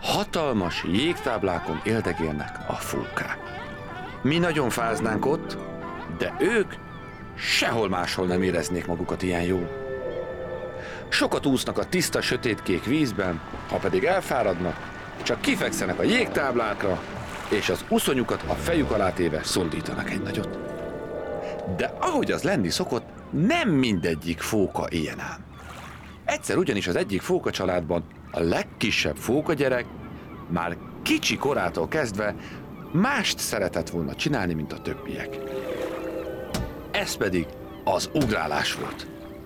hatalmas jégtáblákon éldegélnek a fókák. Mi nagyon fáznánk ott, de ők sehol máshol nem éreznék magukat ilyen jól. Sokat úsznak a tiszta, sötétkék vízben, ha pedig elfáradnak, csak kifekszenek a jégtáblákra, és az uszonyukat a fejük alá téve szundítanak egy nagyot. De ahogy az lenni szokott, nem mindegyik fóka ilyen ám. Egyszer ugyanis az egyik fóka családban a legkisebb fókagyerek már kicsi korától kezdve mást szeretett volna csinálni, mint a többiek. Ez pedig az ugrálás volt.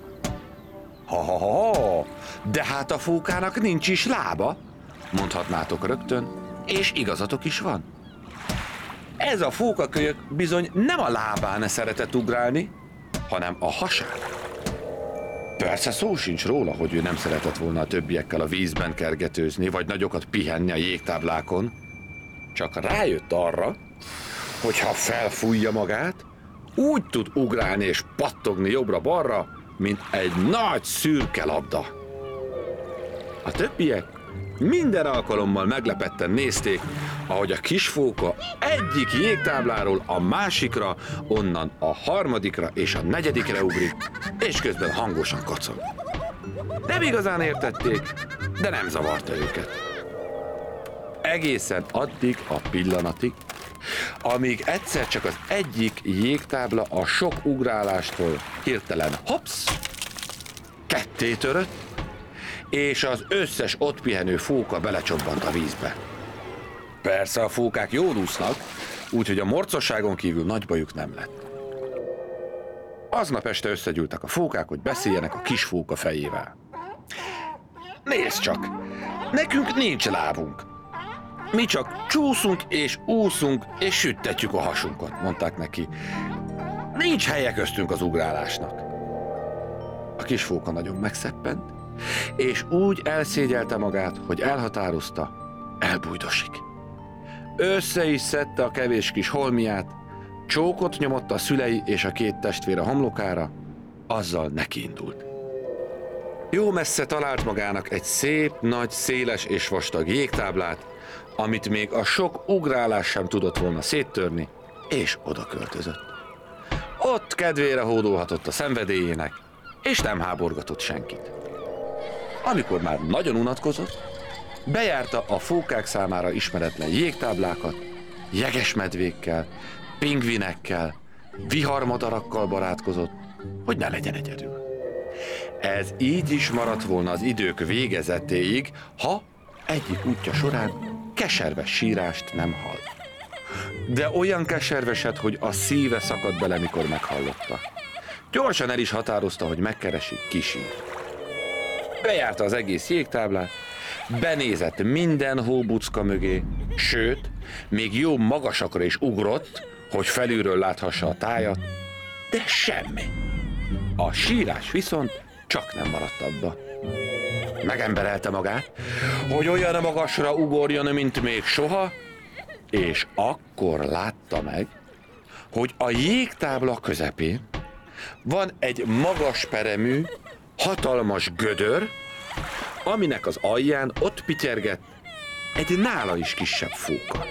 Ha, de hát a fókának nincs is lába, mondhatnátok rögtön, és igazatok is van. Ez a fókakölyök bizony nem a lábán szeretett ugrálni, hanem a hasán. Persze szó sincs róla, hogy ő nem szeretett volna a többiekkel a vízben kergetőzni, vagy nagyokat pihenni a jégtáblákon. Csak rájött arra, hogy ha felfújja magát, úgy tud ugrálni és pattogni jobbra-balra, mint egy nagy szürke labda. A többiek minden alkalommal meglepetten nézték, ahogy a kisfóka egyik jégtábláról a másikra, onnan a harmadikra és a negyedikre ugrik, és közben hangosan kacag. Nem igazán értették, de nem zavarta őket. Egészen addig a pillanatig, amíg egyszer csak az egyik jégtábla a sok ugrálástól hirtelen hopsz, ketté törött, és az összes ott pihenő fóka belecsobbant a vízbe. Persze a fókák jól úsznak, úgyhogy a morcosságon kívül nagy bajuk nem lett. Aznap este összegyűltek a fókák, hogy beszéljenek a kis fóka fejével. Nézd csak, nekünk nincs lábunk. Mi csak csúszunk és úszunk és süttetjük a hasunkat, mondták neki. Nincs helye köztünk az ugrálásnak. A kis fóka nagyon megszeppent, és úgy elszégyelte magát, hogy elhatározta, elbújdosik. Össze is szedte a kevés kis holmiát, csókot nyomott a szülei és a két testvére homlokára, azzal nekiindult. Jó messze talált magának egy szép, nagy, széles és vastag jégtáblát, amit még a sok ugrálás sem tudott volna széttörni, és oda költözött. Ott kedvére hódolhatott a szenvedélyének, és nem háborgatott senkit. Amikor már nagyon unatkozott, bejárta a fókák számára ismeretlen jégtáblákat, jegesmedvékkel, pingvinekkel, viharmadarakkal barátkozott, hogy ne legyen egyedül. Ez így is maradt volna az idők végezetéig, ha egyik útja során keserves sírást nem hall. De olyan keserveset, hogy a szíve szakadt bele, mikor meghallotta. Gyorsan el is határozta, hogy megkeresi, ki sír. Bejárta az egész jégtáblát, benézett minden hóbucka mögé, sőt, még jó magasakra is ugrott, hogy felülről láthassa a tájat, de semmi. A sírás viszont csak nem maradt abba. Megemberelte magát, hogy olyan magasra ugorjon, mint még soha, és akkor látta meg, hogy a jégtábla közepén van egy magas peremű, hatalmas gödör, aminek az alján ott pityergett egy nála is kisebb fóka.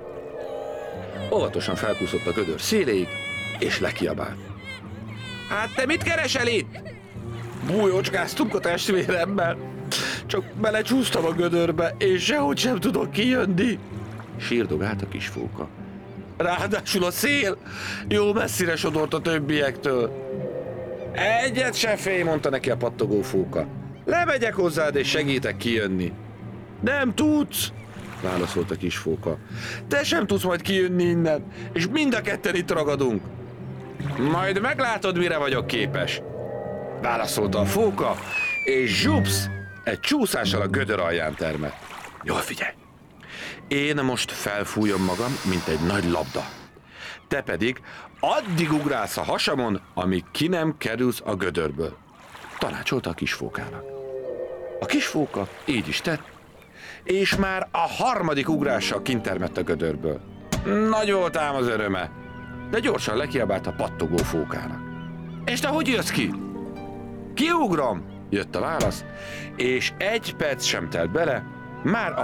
Óvatosan felkúszott a gödör széléig, és lekiabált. Hát te mit keresel itt? Bújócskáztunk a testvéremmel, csak belecsúsztam a gödörbe, és sehogy sem tudok kijönni. Sírdogált a kis fóka. Ráadásul a szél jó messzire sodort a többiektől. Egyet se félj, mondta neki a pattogó fóka. Lemegyek hozzád és segítek kijönni. Nem tudsz, válaszolt a kis fóka. Te sem tudsz majd kijönni innen, és mind a ketten itt ragadunk. Majd meglátod, mire vagyok képes, válaszolta a fóka, és zsupsz, egy csúszással a gödör alján termett. Jól figyelj! Én most felfújom magam, mint egy nagy labda. Te pedig addig ugrálsz a hasamon, amíg ki nem kerülsz a gödörből, tanácsolta a kisfókának. A kisfóka így is tett, és már a harmadik ugrással kintermett a gödörből. Nagy volt ám az öröme, de gyorsan lekiabált a pattogó fókának. És te hogy jössz ki? Kiugrom, jött a válasz, és egy perc sem telt bele, már a